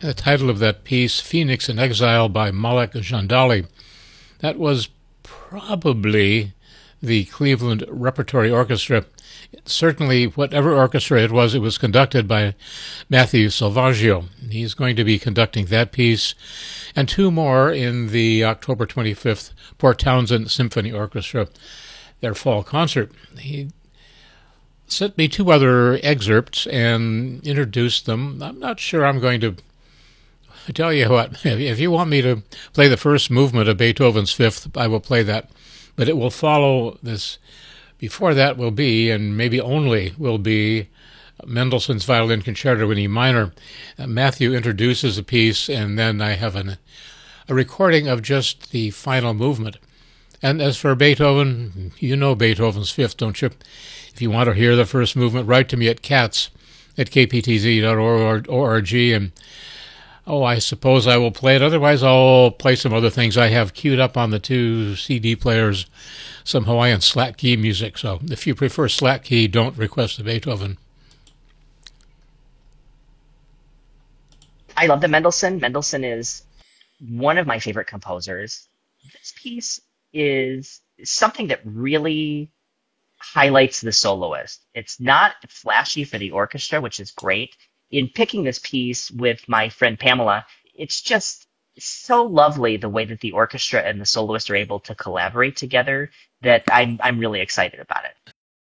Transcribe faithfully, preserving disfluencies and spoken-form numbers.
The title of that piece, Phoenix in Exile by Malek Jandali. That was probably the Cleveland Repertory Orchestra. Certainly, whatever orchestra it was, it was conducted by Matthew Salvaggio. He's going to be conducting that piece and two more in the October twenty-fifth Port Townsend Symphony Orchestra, their fall concert. He sent me two other excerpts and introduced them. I'm not sure I'm going to I tell you what, if you want me to play the first movement of Beethoven's Fifth, I will play that. But it will follow this. Before that will be, and maybe only will be, Mendelssohn's Violin Concerto in E minor. Uh, Matthew introduces a piece, and then I have an, a recording of just the final movement. And as for Beethoven, you know Beethoven's Fifth, don't you? If you want to hear the first movement, write to me at cats at k p t z dot org, and oh, I suppose I will play it. Otherwise, I'll play some other things I have queued up on the two C D players, some Hawaiian slack key music. So if you prefer slack key, don't request the Beethoven. I love the Mendelssohn. Mendelssohn is one of my favorite composers. This piece is something that really highlights the soloist. It's not flashy for the orchestra, which is great. In picking this piece with my friend Pamela, it's just so lovely the way that the orchestra and the soloist are able to collaborate together that I'm I'm really excited about it.